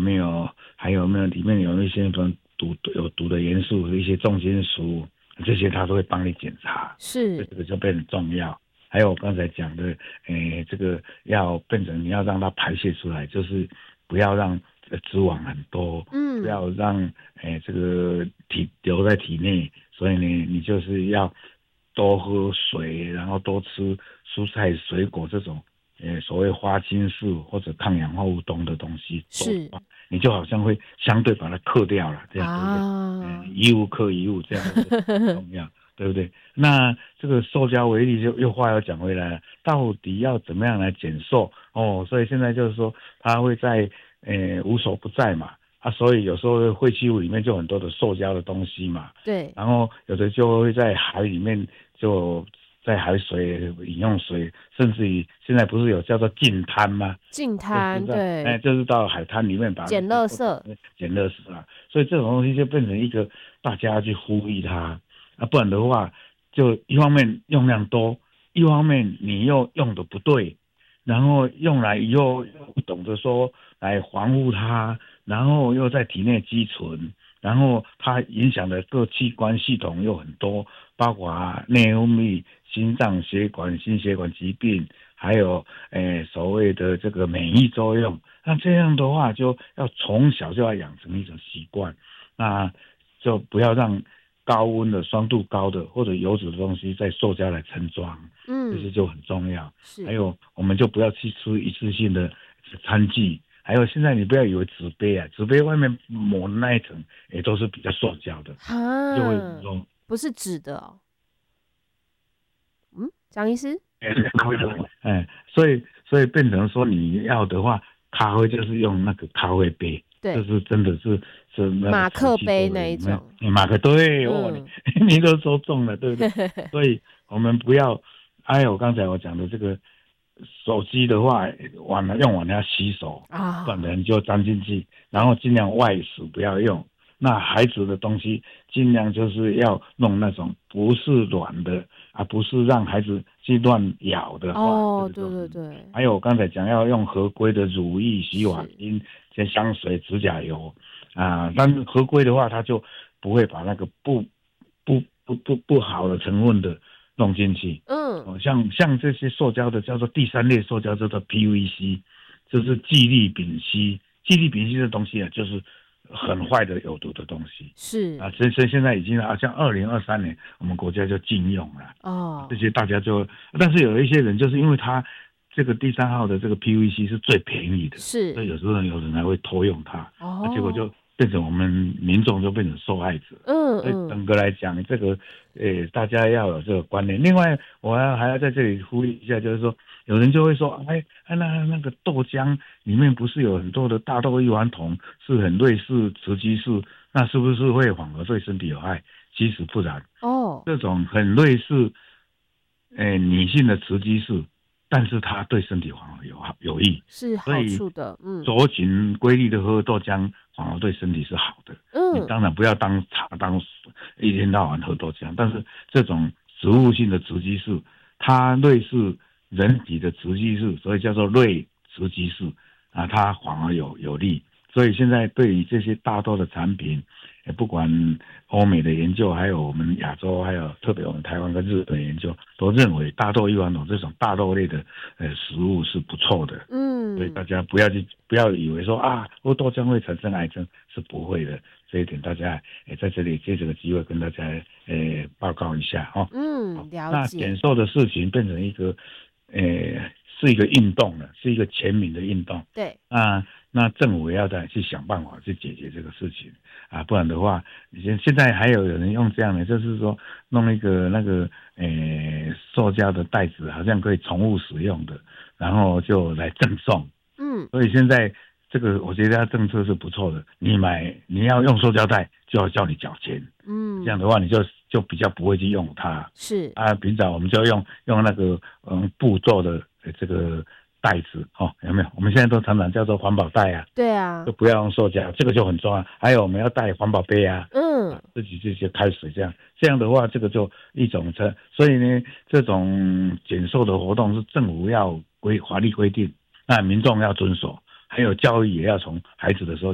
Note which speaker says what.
Speaker 1: 还有没有里面有一些有毒的元素，一些重金属，这些他都会帮你检查，
Speaker 2: 是，
Speaker 1: 这个就变很重要。还有我刚才讲的，这个要变成你要让它排泄出来，就是不要让脂肪很多，不要让这个留在体内，所以呢，你就是要多喝水，然后多吃蔬菜水果这种，所谓花青素或者抗氧化物多的东西，
Speaker 2: 是
Speaker 1: 你就好像会相对把它克掉了，这样对不对？
Speaker 2: 啊，
Speaker 1: 一物克一物，这样就很重要，对不对？那这个塑胶微粒又话要讲回来了，到底要怎么样来减塑？所以现在就是说它会在无所不在嘛，所以有时候废弃物里面就很多的塑胶的东西嘛，
Speaker 2: 对，
Speaker 1: 然后有的就会在海里面就在海水饮用水，甚至于现在不是有叫做净滩吗？
Speaker 2: 净
Speaker 1: 就是
Speaker 2: 滩，对，
Speaker 1: 就是到海滩里面把那
Speaker 2: 捡
Speaker 1: 些塑胶
Speaker 2: 垃圾，
Speaker 1: 捡垃圾啊，所以这种东西就变成一个大家去呼吁它不然的话，就一方面用量多，一方面你又用的不对，然后用来以后又不懂得说来防护它，然后又在体内积存，然后它影响的各器官系统又很多，包括内分泌、心脏血管、心血管疾病，还有所谓的这个免疫作用。那这样的话，就要从小就要养成一种习惯，那就不要让高温的、酸度高的或者油脂的东西在塑胶来盛装，这些就很重要。还
Speaker 2: 是
Speaker 1: 有，我们就不要去吃一次性的餐具。还有，现在你不要以为纸杯啊，纸杯外面抹的那一层也都是比较塑胶的，就会
Speaker 2: 哈，
Speaker 1: 容
Speaker 2: 不是纸的哦，张医师，
Speaker 1: 所以变成说你要的话，咖啡就是用那个咖啡杯，这
Speaker 2: 对，
Speaker 1: 是真的是那个
Speaker 2: 马
Speaker 1: 瓷
Speaker 2: 克杯
Speaker 1: 器做的，
Speaker 2: 那一种，
Speaker 1: 马克对哦，
Speaker 2: 嗯，
Speaker 1: 你都说中了，对不对？所以我们不要，还有刚才我讲的这个手机的话，用完要洗手，不
Speaker 2: 啊，
Speaker 1: 然就粘进去，然
Speaker 2: 对，
Speaker 1: 后尽量外食不要用。那孩子的东西尽量就是要弄那种不是软的，不是让孩子去乱咬的话，这
Speaker 2: 哦，
Speaker 1: 个就
Speaker 2: 对对，
Speaker 1: 还有我刚才讲要用合规的乳液、洗发
Speaker 2: 是，
Speaker 1: 精、香水、指甲油但是合规的话，它就不会把那个不好的成分的弄进去。像这些塑胶的叫做第三类塑胶，叫做 PVC，就是聚氯丙烯。聚氯丙烯的东西就是很坏的有毒的东西
Speaker 2: 是，
Speaker 1: 所以现在已经像2023年我们国家就禁用了这
Speaker 2: 哦，
Speaker 1: 些大家就，但是有一些人就是因为他这个第三号的这个 PVC 是最便宜的，所以
Speaker 2: 是，
Speaker 1: 有人还会偷用它，结果就
Speaker 2: 哦，
Speaker 1: 变成我们民众就变成受害者。所以整个来讲，这个大家要有这个观念。另外，我还要在这里呼吁一下，就是说，有人就会说，那个豆浆里面不是有很多的大豆异黄酮，是很类似雌激素，那是不是会反而对身体有害？其实不然，
Speaker 2: 哦，
Speaker 1: 这种很类似，女性的雌激素，但是它对身体反而有益，
Speaker 2: 是好
Speaker 1: 所以
Speaker 2: 处的，
Speaker 1: 酌情规律的喝豆浆反而对身体是好的。你
Speaker 2: 嗯，
Speaker 1: 当然不要当茶当一天到晚喝豆浆，但是这种植物性的雌激素，它类似人体的雌激素，所以叫做类雌激素它反而有利。所以现在对于这些大豆的产品，不管欧美的研究，还有我们亚洲，还有特别我们台湾跟日本研究，都认为大豆异黄酮这种大豆类的食物是不错的。所以大家不要以为说喝豆浆会产生癌症，是不会的。这一点大家在这里借这个机会跟大家报告一下好，
Speaker 2: 了
Speaker 1: 那减
Speaker 2: 解，
Speaker 1: 瘦的事情变成一个是一个运动了，是一个全民的运动。
Speaker 2: 对，
Speaker 1: 那政府也要再去想办法去解决这个事情不然的话，现在还有人用这样的，就是说弄一个那个塑胶的袋子，好像可以重复使用的，然后就来赠送。
Speaker 2: 嗯，
Speaker 1: 所以现在这个我觉得它政策是不错的，你要用塑胶袋就要叫你缴钱，这样的话你就比较不会去用它
Speaker 2: 是，
Speaker 1: 平常我们就用那个布做的这个袋子有没有？我们现在都常常叫做环保袋
Speaker 2: 对啊，
Speaker 1: 就不要用塑胶，这个就很重要。还有我们要带环保杯
Speaker 2: 嗯，
Speaker 1: 自己这些开水这样的话，这个就一种所以呢，这种减瘦的活动是政府要法律规定，那民众要遵守，还有教育也要从孩子的时候